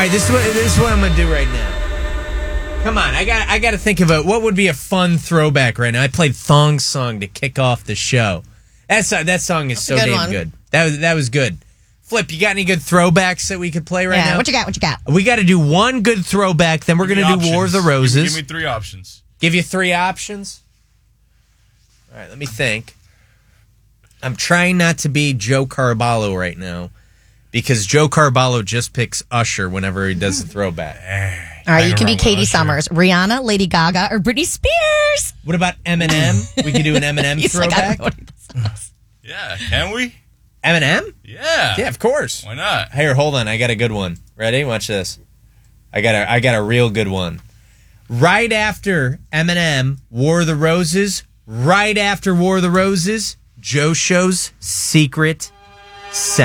right, this is what I'm gonna do right now. Come on, I got to think of what would be a fun throwback right now. I played Thong Song to kick off the show. That song is so damn good. That was good. Flip, you got any good throwbacks that we could play right now? What you got? We got to do one good throwback, then we're going to do War of the Roses. Give me 3 options. Give you 3 options? All right, let me think. I'm trying not to be Joe Carballo right now because Joe Carballo just picks Usher whenever he does the throwback. All right, you can be Katie Summers, Rihanna, Lady Gaga, or Britney Spears. What about Eminem? We could do an Eminem throwback. Yeah, can we? Eminem? Yeah. Yeah, of course. Why not? Here, hold on. I got a good one. Ready? Watch this. I got a real good one. Right after Eminem, War of the Roses, right after War of the Roses, Joe Show's Secret Sound.